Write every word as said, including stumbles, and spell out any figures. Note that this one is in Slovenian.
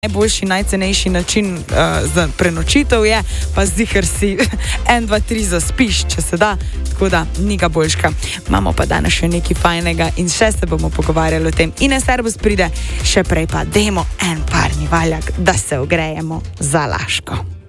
Najboljši, najcenejši način uh, za prenočitev je, pa zihar si en, dva, tri zaspiš, če se da, tako da ni ga boljška. Imamo pa danes še nekaj fajnega in še se bomo pogovarjali o tem. Ines Erbus pride, še prej pa dajmo en parni valjak, da se ogrejemo za Laško.